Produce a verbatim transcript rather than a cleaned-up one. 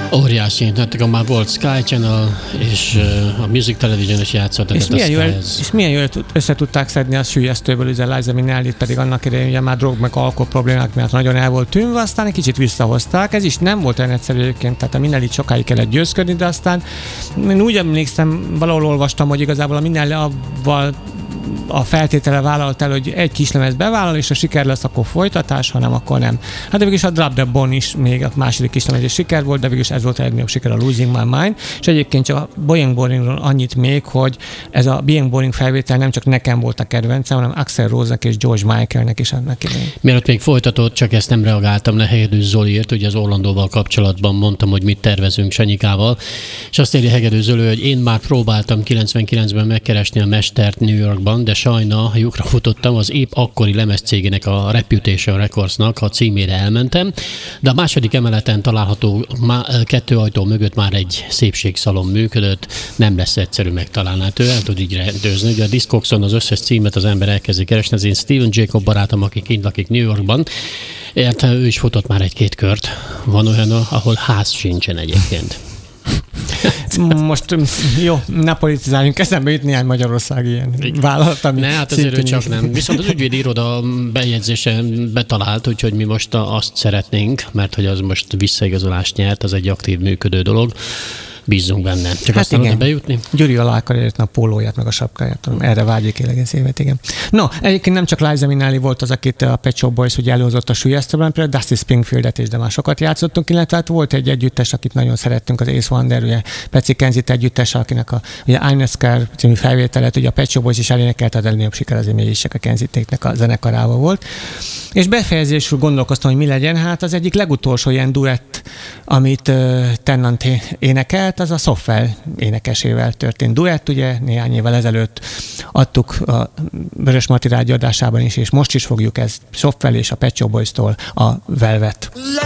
Óriási, nektek már volt Sky Channel, és uh, a Music Television is játszottak. És milyen, jól, és milyen jól össze tudták szedni a sülyeztőből, ugye Liza Minnellit, pedig annak idején ugye már drog meg alkohol problémák miatt nagyon el volt tűnve, aztán egy kicsit visszahozták. Ez is nem volt olyan egyszerű egyébként, tehát a Minnellit sokáig kellett győzködni, de aztán én úgy emlékszem, valahol olvastam, hogy igazából a Minnelli avval a feltétele vállalt el, hogy egy kislemez bevállal, és a siker lesz, akkor folytatás, hanem akkor nem. Hát de végülis a Drop the Bone is még a második kislemez is siker volt, de végülis ez volt a legnagyobb siker, a Losing My Mind, és egyébként csak a Boeing Boringról annyit még, hogy ez a Boeing Boring felvétel nem csak nekem volt a kedvencem, hanem Axl Rose-nak és George Michaelnek is annak idején. Mielőtt még folytatott, csak ezt nem reagáltam le, Hegedűs Zoliért, ugye az Orlandóval kapcsolatban mondtam, hogy mit tervezünk Sanyikával, és azt írja Hegedűs Zoli, hogy én már próbáltam kilencvenkilencben megkeresni a mestert New Yorkban, de sajna lyukra futottam, az épp akkori lemezcégének, a Reputation Recordsnak a címére elmentem, de a második emeleten található kettő ajtó mögött már egy szépségszalon működött, nem lesz egyszerű megtalálni. Hát ő el tud így rendőzni, ugye a Discogson az összes címet az ember elkezdi keresni, az én Steven Jacob barátom, aki kint lakik New Yorkban, érte, ő is futott már egy-két kört. Van olyan, ahol ház sincsen egyébként. Most jó, ne politizáljunk, eszembe jut néhány magyarországi ilyen vállalat, ami ne, hát azért ő csak nem. Viszont az ügyvédi iroda bejegyzése betalált, úgyhogy mi most azt szeretnénk, mert hogy az most visszaigazolást nyert, az egy aktív működő dolog. Bízzunk benne. Csak hát aztán oda bejutni. Gyuri alá akar érni a pólóját, meg a sapkáját. Erre vágyik egész évet, igen. No, egyébként nem csak Liza Minnelli volt az, akit a Pet Shop Boys ugye előhozott a sülyeztőben, például Dusty Springfieldet is, de már sokat játszottunk, illetve hát volt egy együttes, akit nagyon szerettünk, az Ace Wonder, ugye Petsy Kenzit együttes, akinek a ugye I'm Scar című felvételet, ugye a Pet Shop Boys is elénekelte, de legnagyobb siker azért mégis a Kenzitéknek a zenekarával volt. És befejezésül gondolkoztam, hogy mi legyen, hát az egyik legutolsó ilyen duett, amit uh, Tennant énekelt, az a Softwell énekesével történt duett, ugye néhány évvel ezelőtt adtuk a Vörös Marti rádió adásában is, és most is fogjuk ezt Softwell és a Pet Shop Boys-tól a Velvet.